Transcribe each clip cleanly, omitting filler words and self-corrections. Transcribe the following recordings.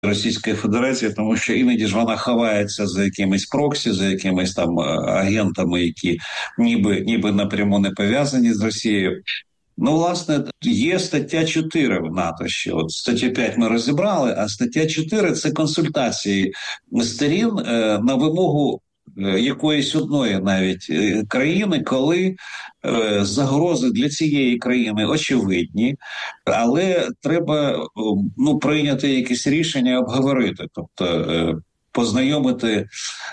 Російської Федерації, тому що іноді ж вона ховається за якимись проксі, за якимись там агентами, які ніби напряму не пов'язані з Росією. Ну, власне, є стаття 4 в НАТО ще. От статтю 5 ми розібрали, а стаття 4 – це консультації сторін на вимогу якоїсь одної навіть країни, коли загрози для цієї країни очевидні, але треба прийняти якесь рішення, обговорити, тобто познайомити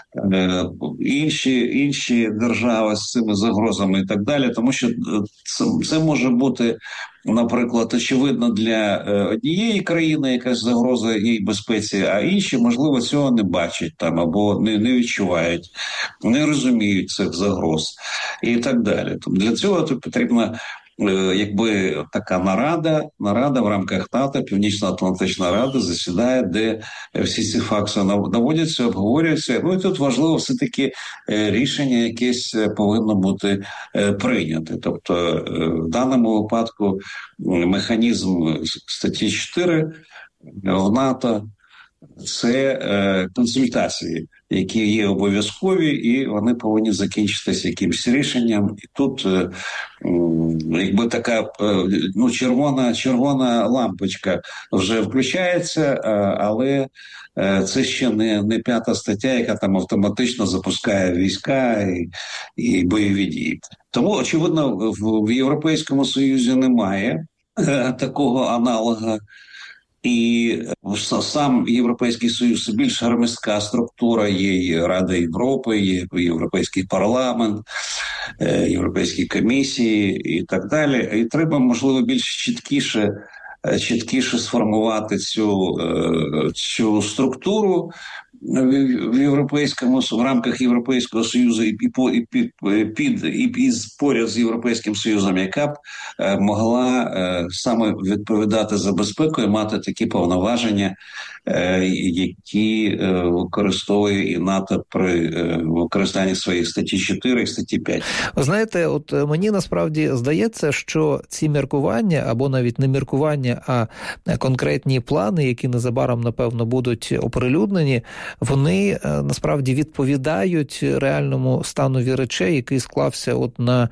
інші держави з цими загрозами і так далі, тому що це може бути, наприклад, очевидно для однієї країни якась загроза її безпеці, а інші, можливо, цього не бачать там або не відчувають, не розуміють цих загроз і так далі. Тому для цього потрібно така нарада в рамках НАТО, Північно-Атлантична рада засідає, де всі ці факти наводяться, обговорюються. Ну і тут важливо все-таки рішення якесь повинно бути прийняте. Тобто в даному випадку механізм статті 4 в НАТО – це консультації, які є обов'язкові, і вони повинні закінчитися якимось рішенням. І тут така червона лампочка вже включається, але це ще не 5-та стаття, яка там автоматично запускає війська і бойові дії. Тому, очевидно, в Європейському Союзі немає такого аналога. І сам Європейський Союз – це більш громіздка структура, є Рада Європи, є Європейський парламент, Європейські комісії і так далі. І треба, можливо, більш чіткіше сформувати цю структуру в рамках Європейського Союзу і поряд з Європейським Союзом, яка б могла саме відповідати за безпеку і мати такі повноваження, які використовує і НАТО при використанні своїх статті 4 і статті 5. Ви знаєте, от мені насправді здається, що ці міркування, або навіть не міркування, а конкретні плани, які незабаром, напевно, будуть оприлюднені, вони насправді відповідають реальному станові речей, який склався от на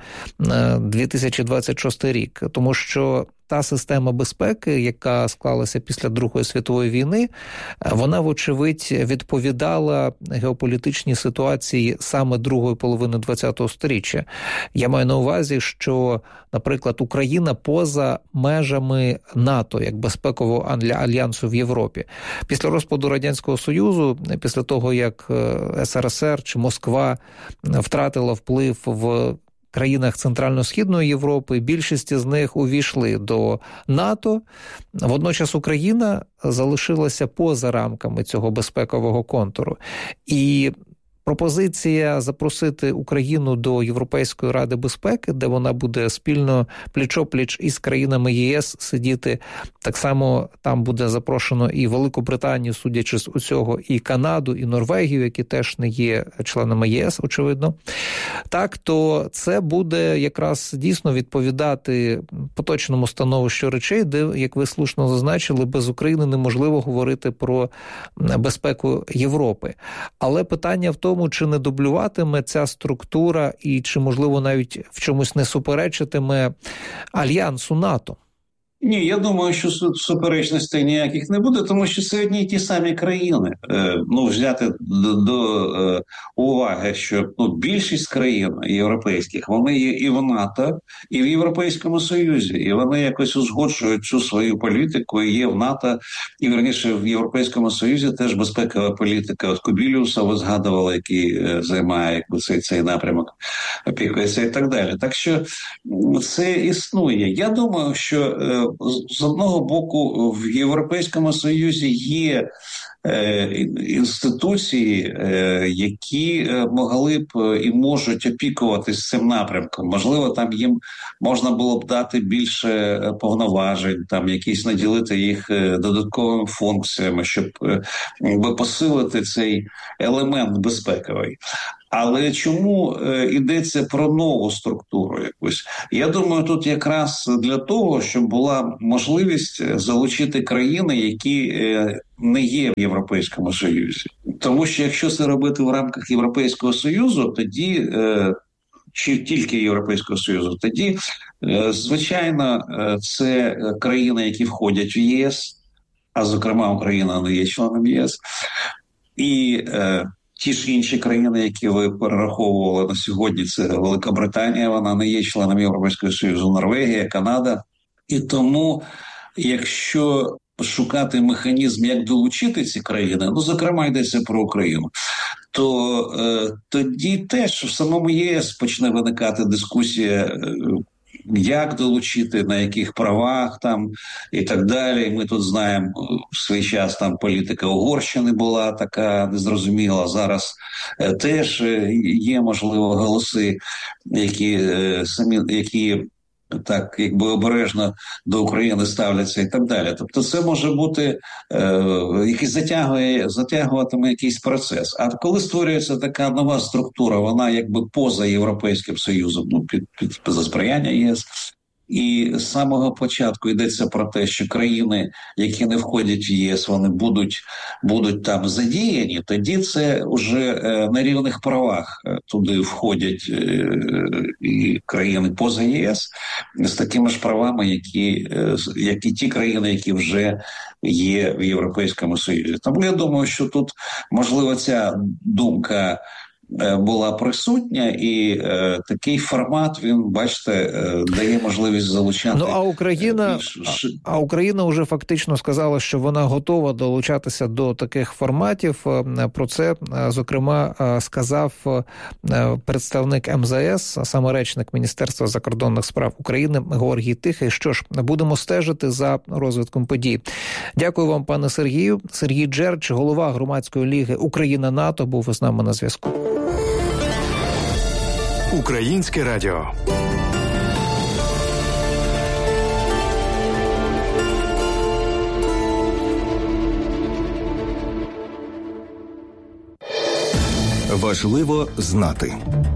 2026 рік. Тому що та система безпеки, яка склалася після Другої світової війни, вона, вочевидь, відповідала геополітичній ситуації саме другої половини ХХ століття. Я маю на увазі, що, наприклад, Україна поза межами НАТО, як безпекового альянсу в Європі. Після розпаду Радянського Союзу, після того, як СРСР чи Москва втратила вплив в країнах Центрально-Східної Європи, більшість з них увійшли до НАТО. Водночас Україна залишилася поза рамками цього безпекового контуру. І пропозиція запросити Україну до Європейської Ради безпеки, де вона буде спільно пліч-о-пліч із країнами ЄС сидіти. Так само там буде запрошено і Велику Британію, судячи з усього, і Канаду, і Норвегію, які теж не є членами ЄС, очевидно. Так, то це буде якраз дійсно відповідати поточному становищу речей, де, як ви слушно зазначили, без України неможливо говорити про безпеку Європи. Але питання в тому, чи не дублюватиме ця структура і чи, можливо, навіть в чомусь не суперечитиме альянсу НАТО? Ні, я думаю, що суперечностей ніяких не буде, тому що це одні й ті самі країни. Взяти до уваги, що більшість країн європейських, вони є і в НАТО, і в Європейському Союзі. І вони якось узгоджують цю свою політику, і є в НАТО, і, верніше, в Європейському Союзі теж безпекова політика. От Кубілюса ви згадували, який займає цей напрямок, опікується і так далі. Так що це існує. Я думаю, що з одного боку в Європейському Союзі є інституції, які могли б і можуть опікуватись цим напрямком. Можливо, там їм можна було б дати більше повноважень, там якісь наділити їх додатковими функціями, щоб посилити цей елемент безпековий. Але чому йдеться про нову структуру якусь? Я думаю, тут якраз для того, щоб була можливість залучити країни, які не є в Європейському Союзі. Тому що якщо це робити в рамках Європейського Союзу, тоді чи тільки Європейського Союзу, тоді, звичайно, це країни, які входять в ЄС, а зокрема Україна не є членом ЄС, і ті ж інші країни, які ви перераховували на сьогодні, це Велика Британія, вона не є членом Європейського Союзу, Норвегія, Канада. І тому, якщо шукати механізм, як долучити ці країни, зокрема йдеться про Україну, то тоді теж в самому ЄС почне виникати дискусія, як долучити, на яких правах там і так далі. Ми тут знаємо, в свій час там політика Угорщини була така незрозуміла. Зараз теж є, можливо, голоси, які так якби обережно до України ставляться і так далі. Тобто це може бути якийсь затягуватиме якийсь процес. А коли створюється така нова структура, вона якби поза Європейським Союзом, під сприяння ЄС, і з самого початку йдеться про те, що країни, які не входять в ЄС, вони будуть там задіяні, тоді це вже на рівних правах туди входять і країни поза ЄС з такими ж правами, як і ті країни, які вже є в Європейському Союзі. Тому я думаю, що тут, можливо, ця думка була присутня, і такий формат, він, бачите, дає можливість залучати. А Україна вже фактично сказала, що вона готова долучатися до таких форматів. Про це, зокрема, сказав представник МЗС, саме речник Міністерства закордонних справ України Георгій Тихий. Що ж, будемо стежити за розвитком подій. Дякую вам, пане Сергію. Сергій Джерч, голова громадської ліги Україна-НАТО, був з нами на зв'язку. Українське радіо. Важливо знати.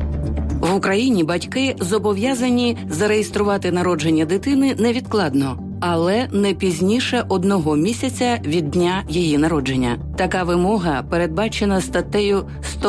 В Україні батьки зобов'язані зареєструвати народження дитини невідкладно, але не пізніше 1 місяця від дня її народження. Така вимога передбачена статтею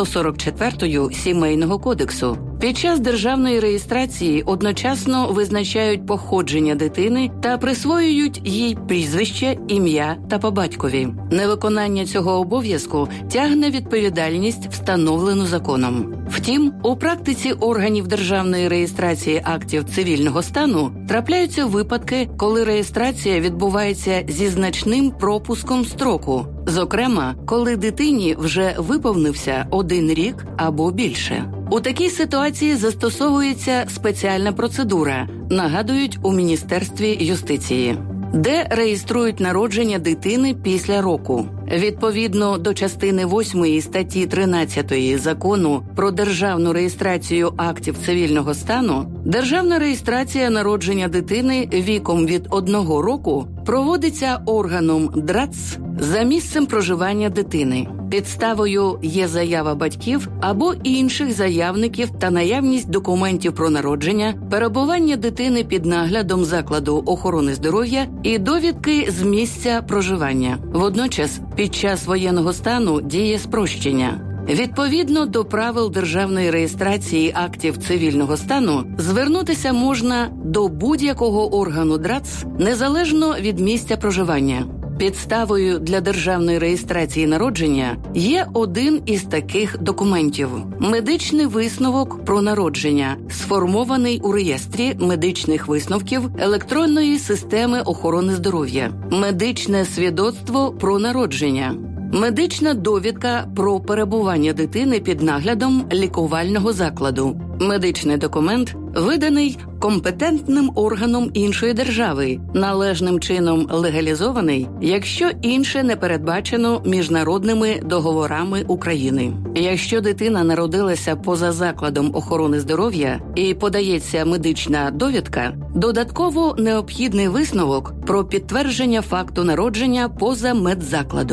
144 Сімейного кодексу. Під час державної реєстрації одночасно визначають походження дитини та присвоюють їй прізвище, ім'я та по батькові. Невиконання цього обов'язку тягне відповідальність, встановлену законом. Втім, у практиці органів державної реєстрації актів цивільного стану трапляються випадки, коли реєстрація відбувається зі значним пропуском строку. Зокрема, коли дитині вже виповнився 1 рік або більше. У такій ситуації застосовується спеціальна процедура, нагадують у Міністерстві юстиції, де реєструють народження дитини після року. Відповідно до частини 8 статті 13 Закону про державну реєстрацію актів цивільного стану, державна реєстрація народження дитини віком від 1 року проводиться органом ДРАЦ за місцем проживання дитини. Підставою є заява батьків або інших заявників та наявність документів про народження, перебування дитини під наглядом закладу охорони здоров'я і довідки з місця проживання. Водночас, під час воєнного стану діє спрощення. Відповідно до правил державної реєстрації актів цивільного стану, звернутися можна до будь-якого органу ДРАЦ, незалежно від місця проживання. Підставою для державної реєстрації народження є один із таких документів – медичний висновок про народження, сформований у реєстрі медичних висновків електронної системи охорони здоров'я, медичне свідоцтво про народження, медична довідка про перебування дитини під наглядом лікувального закладу. Медичний документ виданий компетентним органом іншої держави, належним чином легалізований, якщо інше не передбачено міжнародними договорами України. Якщо дитина народилася поза закладом охорони здоров'я і подається медична довідка, додатково необхідний висновок про підтвердження факту народження поза медзакладом.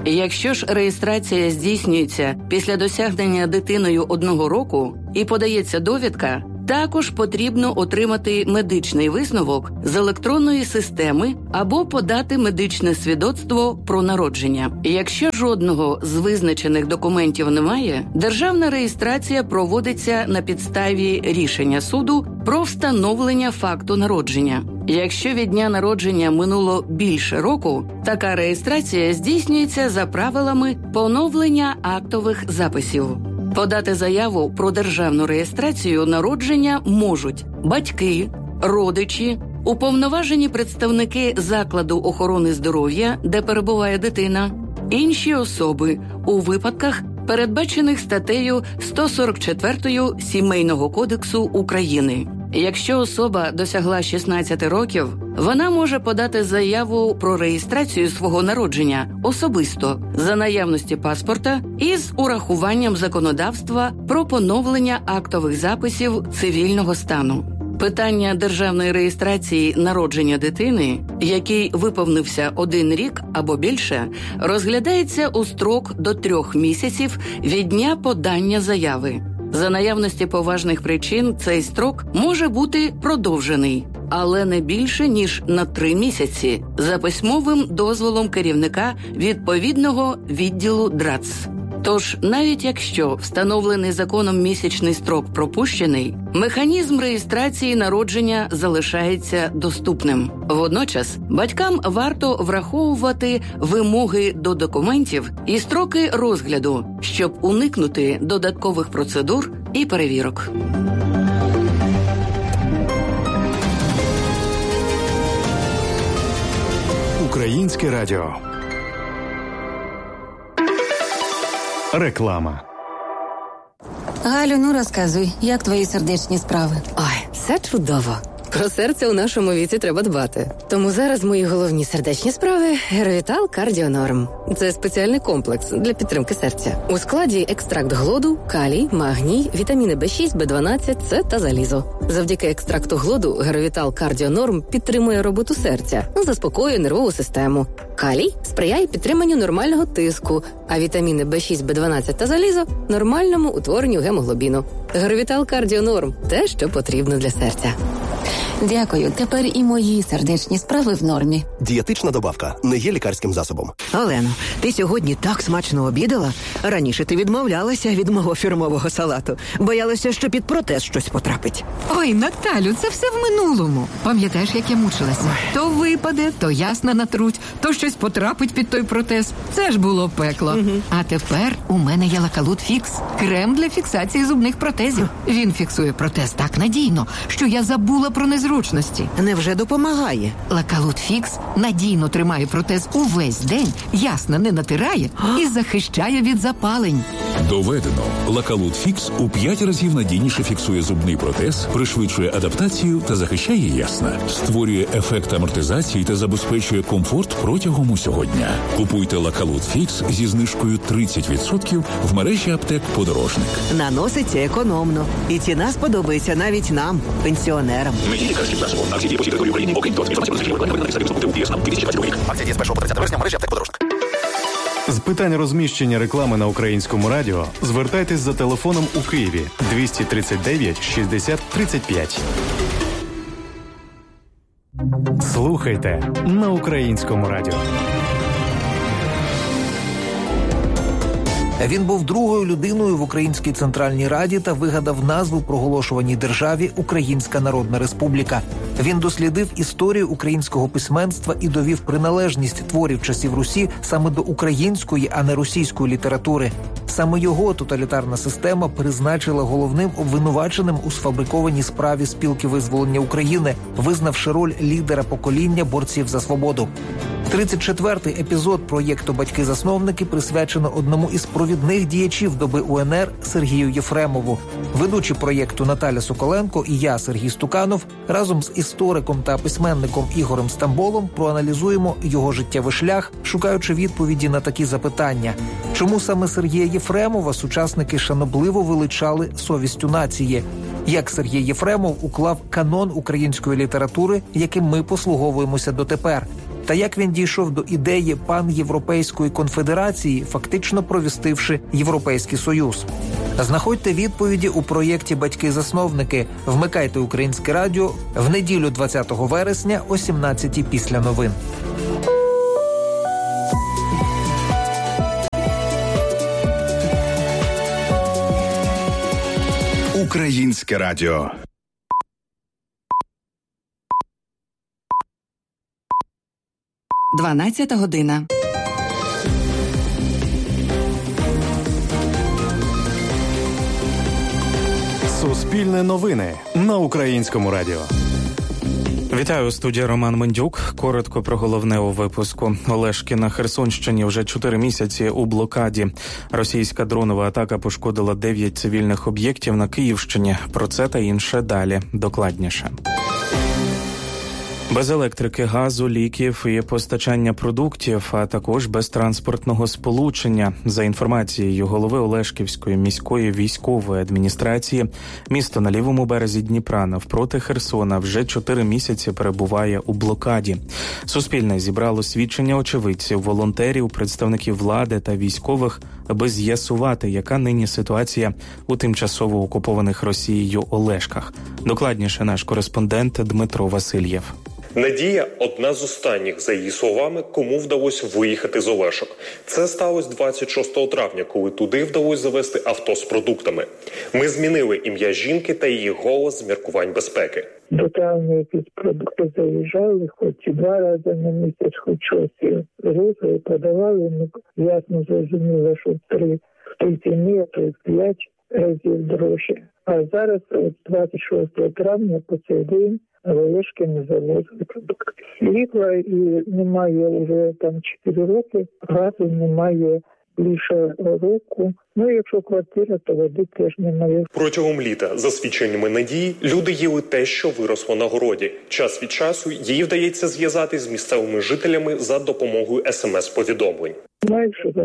Якщо ж реєстрація здійснюється після досягнення дитиною 1 року і подається довідка, також потрібно отримати медичний висновок з електронної системи або подати медичне свідоцтво про народження. Якщо жодного з визначених документів немає, державна реєстрація проводиться на підставі рішення суду про встановлення факту народження. Якщо від дня народження минуло більше року, така реєстрація здійснюється за правилами поновлення актових записів. Подати заяву про державну реєстрацію народження можуть батьки, родичі, уповноважені представники закладу охорони здоров'я, де перебуває дитина, інші особи у випадках, передбачених статтею 144 Сімейного кодексу України. Якщо особа досягла 16 років, вона може подати заяву про реєстрацію свого народження особисто за наявності паспорта і з урахуванням законодавства про поновлення актових записів цивільного стану. Питання державної реєстрації народження дитини, який виповнився 1 рік або більше, розглядається у строк до 3 місяців від дня подання заяви. За наявності поважних причин цей строк може бути продовжений, але не більше, ніж на 3 місяці, за письмовим дозволом керівника відповідного відділу ДРАЦ. Тож, навіть якщо встановлений законом місячний строк пропущений, механізм реєстрації народження залишається доступним. Водночас, батькам варто враховувати вимоги до документів і строки розгляду, щоб уникнути додаткових процедур і перевірок. Українське радіо. Реклама. Галю, ну розказуй, як твої сердечні справи? Ой, все чудово. Про серце у нашому віці треба дбати. Тому зараз мої головні сердечні справи – Геровітал Кардіонорм. Це спеціальний комплекс для підтримки серця. У складі екстракт глоду, калій, магній, вітаміни B6, B12, С та залізо. Завдяки екстракту глоду Геровітал Кардіонорм підтримує роботу серця, заспокоює нервову систему. Калій сприяє підтриманню нормального тиску, а вітаміни B6, B12 та залізо – нормальному утворенню гемоглобіну. Геровітал Кардіонорм – те, що потрібно для серця. Дякую, тепер і мої сердечні справи в нормі. Дієтична добавка не є лікарським засобом. Олено, ти сьогодні так смачно обідала. Раніше ти відмовлялася від мого фірмового салату. Боялася, що під протез щось потрапить. Ой, Наталю, це все в минулому. Пам'ятаєш, як я мучилася? То випаде, то ясна натруть, то щось потрапить під той протез. Це ж було пекло. Угу. А тепер у мене є Лакалут Фікс. Крем для фіксації зубних протезів. Він фіксує протез так надійно, що я забула про незручності. Невже допомагає? Лакалут Фікс надійно тримає протез увесь день, ясно не натирає і захищає від запалень. Доведено. Лакалут Фікс у 5 разів надійніше фіксує зубний протез, пришвидшує адаптацію та захищає ясна. Створює ефект амортизації та забезпечує комфорт протягом усього дня. Купуйте Лакалут Фікс зі знижкою 30% в мережі аптек «Подорожник». Наноситься економно. І ціна сподобається навіть нам, пенсіонерам. Лікарським засобом. Акції дії по всій території України. Окрім того, інформацію на рекламі на підставі висновку ТУ 2022 рік. Акція діє з 1 по 30 вересня в мережі аптек «Подорожник». З питань розміщення реклами на Українському радіо звертайтесь за телефоном у Києві 239 60 35. Слухайте на Українському радіо. Він був другою людиною в Українській Центральній Раді та вигадав назву проголошуваній державі Українська Народна Республіка. Він дослідив історію українського письменства і довів приналежність творів часів Русі саме до української, а не російської літератури. Саме його тоталітарна система призначила головним обвинуваченим у сфабрикованій справі Спілки визволення України, визнавши роль лідера покоління борців за свободу. 34-й епізод проєкту «Батьки-засновники» присвячено одному із провідних діячів доби УНР Сергію Єфремову. Ведучі проєкту Наталя Соколенко і я, Сергій Стуканов, разом з істориком та письменником Ігорем Стамболом проаналізуємо його життєвий шлях, шукаючи відповіді на такі запитання. Чому саме Сергія Єфремова сучасники шанобливо величали совістю нації? Як Сергій Єфремов уклав канон української літератури, яким ми послуговуємося дотепер? та як він дійшов до ідеї панєвропейської конфедерації, фактично провістивши Європейський Союз. Знаходьте відповіді у проєкті «Батьки-засновники». Вмикайте Українське радіо в неділю 20 вересня о 17:00 після новин. Українське радіо. Дванадцята година. Суспільне новини на Українському радіо. Вітаю, у студії Роман Мендюк. Коротко про головне у випуску. Олешки на Херсонщині вже 4 місяці у блокаді. Російська дронова атака пошкодила 9 цивільних об'єктів на Київщині. Про це та інше далі. Докладніше. Без електрики, газу, ліків і постачання продуктів, а також без транспортного сполучення. За інформацією голови Олешківської міської військової адміністрації, місто на лівому березі Дніпра навпроти Херсона вже 4 місяці перебуває у блокаді. Суспільне зібрало свідчення очевидців, волонтерів, представників влади та військових, аби з'ясувати, яка нині ситуація у тимчасово окупованих Росією Олешках. Докладніше наш кореспондент Дмитро Васильєв. Надія – одна з останніх, за її словами, кому вдалося виїхати з Олешок. Це сталося 26 травня, коли туди вдалося завести авто з продуктами. Ми змінили ім'я жінки та її голос з міркувань безпеки. До травня якісь продукти заїжджали, хоч і 2 рази на місяць, хоч щось розвили, подавали. Ясно зрозуміло, що в 3 ціні, а то 5 разів дорожче. А зараз, 26 травня, по цей день, Олешки не завозили продукти. Світла і немає вже там 4 роки, газу немає більше року. Ну, якщо квартира, то води теж немає. Протягом літа, за свідченнями Надії, люди їли те, що виросло на городі. Час від часу їй вдається зв'язатись з місцевими жителями за допомогою СМС-повідомлень. Майже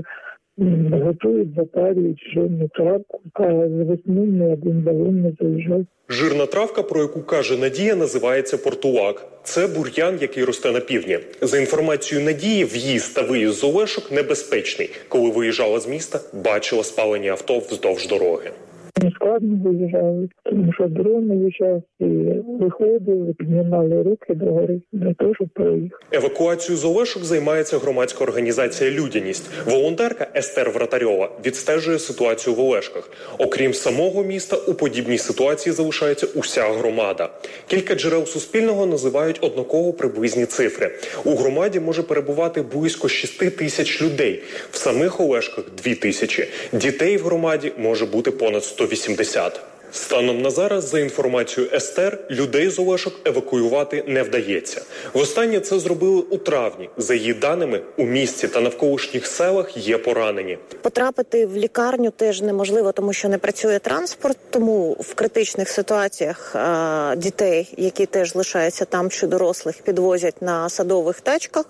готують, запарюють жирну травку, а з весни ні один балон не заїжджав. Жирна травка, про яку каже Надія, називається портулак. Це бур'ян, який росте на півдні. За інформацією Надії, в'їзд та виїзд з Олешок небезпечний. Коли виїжджала з міста, бачила спалені авто вздовж дороги. Не складно виїжджали, тому що дрон виїжджав і виходили, піднімали руки догори для того, щоб проїхати. Евакуацією з Олешок займається громадська організація «Людяність». Волонтерка Естер Вратарьова відстежує ситуацію в Олешках. Окрім самого міста, у подібній ситуації залишається уся громада. Кілька джерел Суспільного називають однаково приблизні цифри. У громаді може перебувати близько 6 тисяч людей. В самих Олешках – 2 тисячі. Дітей в громаді може бути понад 180. Станом на зараз, за інформацією Естер, людей з Олешок евакуювати не вдається. Востаннє це зробили у травні. За її даними, у місті та навколишніх селах є поранені. Потрапити в лікарню теж неможливо, тому що не працює транспорт, тому в критичних ситуаціях дітей, які теж лишаються там, чи дорослих, підвозять на садових тачках.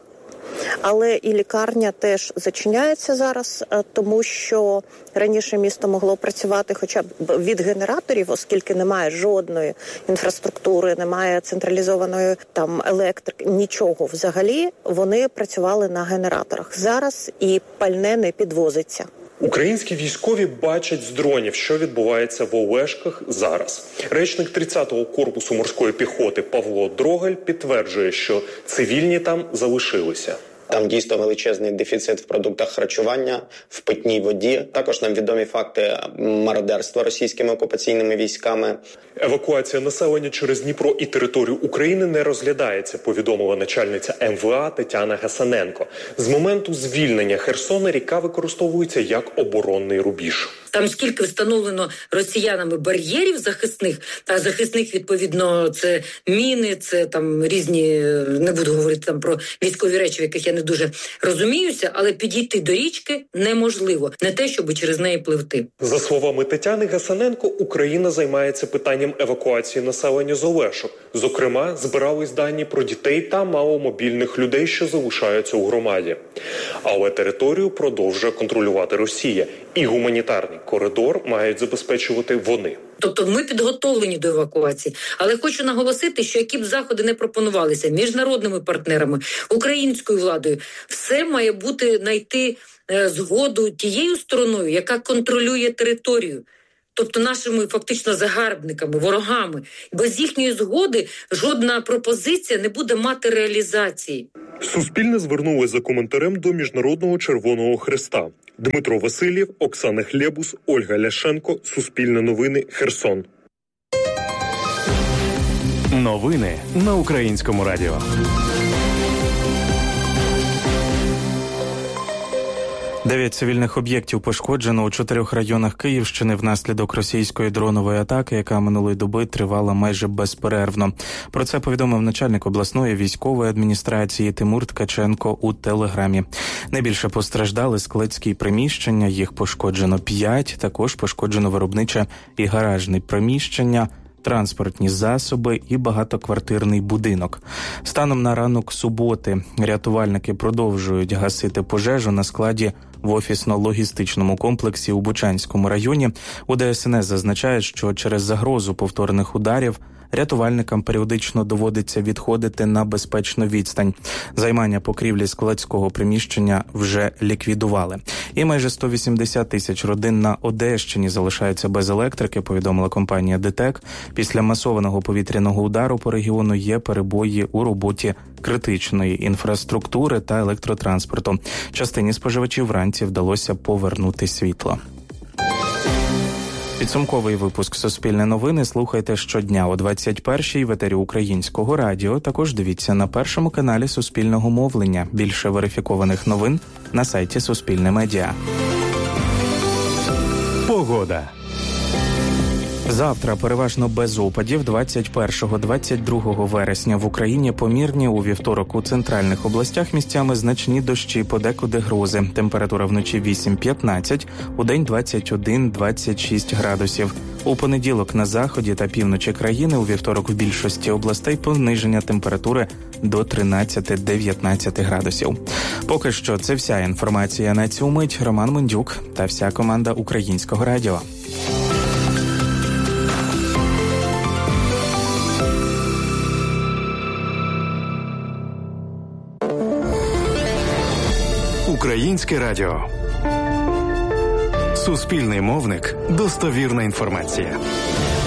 Але і лікарня теж зачиняється зараз, тому що раніше місто могло працювати хоча б від генераторів, оскільки немає жодної інфраструктури, немає централізованої там електрики, нічого взагалі. Вони працювали на генераторах. Зараз і пальне не підвозиться. Українські військові бачать з дронів, що відбувається в Олешках зараз. Речник 30-го корпусу морської піхоти Павло Дрогель підтверджує, що цивільні там залишилися. Там дійсно величезний дефіцит в продуктах харчування, в питній воді. Також нам відомі факти мародерства російськими окупаційними військами. Евакуація населення через Дніпро і територію України не розглядається, повідомила начальниця МВА Тетяна Гасаненко. З моменту звільнення Херсона ріка використовується як оборонний рубіж. Там скільки встановлено росіянами бар'єрів захисних, а захисних, відповідно, це міни, це там різні, не буду говорити там про військові речі, в яких я не дуже розуміюся, але підійти до річки неможливо, не те, щоб через неї пливти. За словами Тетяни Гасаненко, Україна займається питанням евакуації населення з Олешок. Зокрема, збирались дані про дітей та маломобільних людей, що залишаються у громаді. Але територію продовжує контролювати Росія, і гуманітарний коридор мають забезпечувати вони. Тобто ми підготовлені до евакуації. Але хочу наголосити, що які б заходи не пропонувалися міжнародними партнерами, українською владою, все має бути знайти згоду тією стороною, яка контролює територію. Тобто нашими фактично загарбниками, ворогами. Без їхньої згоди жодна пропозиція не буде мати реалізації. Суспільне звернулося за коментарем до Міжнародного Червоного Хреста. Дмитро Васильєв, Оксана Хлєбус, Ольга Ляшенко, Суспільне новини, Херсон. Новини на Українському радіо. 9 цивільних об'єктів пошкоджено у 4 районах Київщини внаслідок російської дронової атаки, яка минулої доби тривала майже безперервно. Про це повідомив начальник обласної військової адміністрації Тимур Ткаченко у Телеграмі. Найбільше постраждали складські приміщення, їх пошкоджено 5, також пошкоджено виробниче і гаражне приміщення, транспортні засоби і багатоквартирний будинок. Станом на ранок суботи рятувальники продовжують гасити пожежу на складі в офісно-логістичному комплексі у Бучанському районі. У ДСНС зазначають, що через загрозу повторних ударів рятувальникам періодично доводиться відходити на безпечну відстань. Займання покрівлі складського приміщення вже ліквідували. І майже 180 тисяч родин на Одещині залишаються без електрики, повідомила компанія ДТЕК. Після масованого повітряного удару по регіону є перебої у роботі критичної інфраструктури та електротранспорту. Частині споживачів вранці вдалося повернути світло. Підсумковий випуск «Суспільне новини» слухайте щодня о 21-й в етері Українського радіо. Також дивіться на першому каналі Суспільного мовлення. Більше верифікованих новин на сайті Суспільне Медіа. Погода. Завтра переважно без опадів. 21-22 вересня в Україні помірні, у вівторок у центральних областях місцями значні дощі, подекуди грози. Температура вночі 8-15, удень 21-26 градусів. У понеділок на заході та півночі країни, у вівторок в більшості областей пониження температури до 13-19 градусів. Поки що це вся інформація на цю мить. Роман Мендюк та вся команда Українського радіо. Українське радіо. Суспільний мовник. Достовірна інформація.